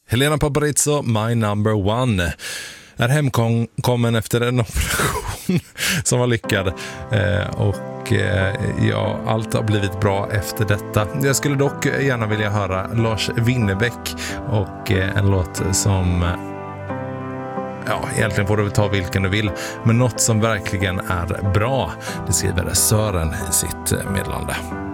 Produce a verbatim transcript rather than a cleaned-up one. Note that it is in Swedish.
Helena Paparizou, My Number One, är hemkommen efter en operation som var lyckad. Eh, och eh, ja, allt har blivit bra efter detta. Jag skulle dock gärna vilja höra Lars Winnerbäck och eh, en låt som... Ja, egentligen får du ta vilken du vill, men något som verkligen är bra, det skriver Sören i sitt meddelande.